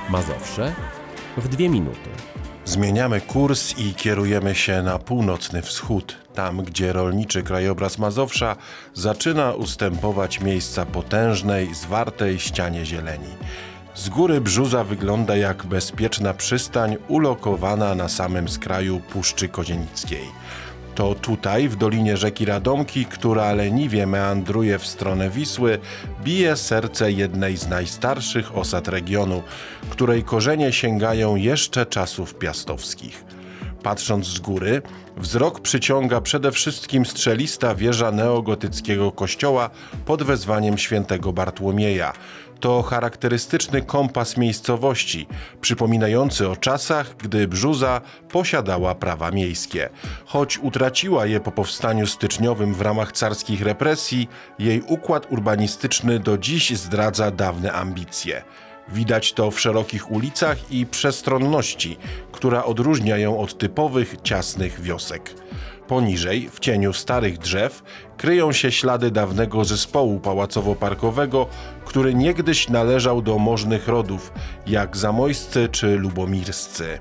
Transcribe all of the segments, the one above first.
Mazowsze w 2 minuty. Zmieniamy kurs i kierujemy się na północny wschód, tam gdzie rolniczy krajobraz Mazowsza zaczyna ustępować miejsca potężnej, zwartej ścianie zieleni. Z góry Brzuza wygląda jak bezpieczna przystań ulokowana na samym skraju Puszczy Kozienickiej. To tutaj, w dolinie rzeki Radomki, która leniwie meandruje w stronę Wisły, bije serce jednej z najstarszych osad regionu, której korzenie sięgają jeszcze czasów piastowskich. Patrząc z góry, wzrok przyciąga przede wszystkim strzelista wieża neogotyckiego kościoła pod wezwaniem świętego Bartłomieja. To charakterystyczny kompas miejscowości, przypominający o czasach, gdy Brzuza posiadała prawa miejskie. Choć utraciła je po powstaniu styczniowym w ramach carskich represji, jej układ urbanistyczny do dziś zdradza dawne ambicje. Widać to w szerokich ulicach i przestronności, która odróżnia ją od typowych, ciasnych wiosek. Poniżej, w cieniu starych drzew, kryją się ślady dawnego zespołu pałacowo-parkowego, który niegdyś należał do możnych rodów, jak zamojscy czy lubomirscy.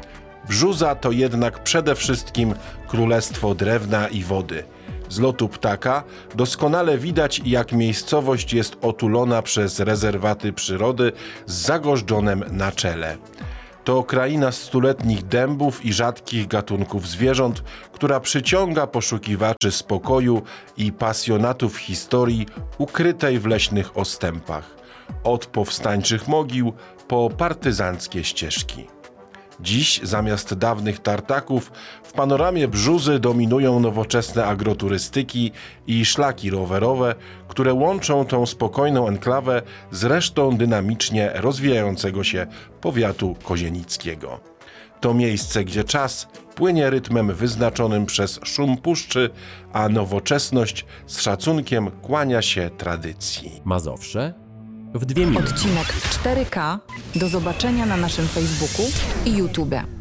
Brzuza to jednak przede wszystkim królestwo drewna i wody. Z lotu ptaka doskonale widać, jak miejscowość jest otulona przez rezerwaty przyrody z Zagożdżonem na czele. To kraina stuletnich dębów i rzadkich gatunków zwierząt, która przyciąga poszukiwaczy spokoju i pasjonatów historii ukrytej w leśnych ostępach. Od powstańczych mogił po partyzanckie ścieżki. Dziś zamiast dawnych tartaków w panoramie Brzuzy dominują nowoczesne agroturystyki i szlaki rowerowe, które łączą tą spokojną enklawę z resztą dynamicznie rozwijającego się powiatu kozienickiego. To miejsce, gdzie czas płynie rytmem wyznaczonym przez szum puszczy, a nowoczesność z szacunkiem kłania się tradycji. Mazowsze w 2 minuty. Odcinek w 4K do zobaczenia na naszym Facebooku i YouTube.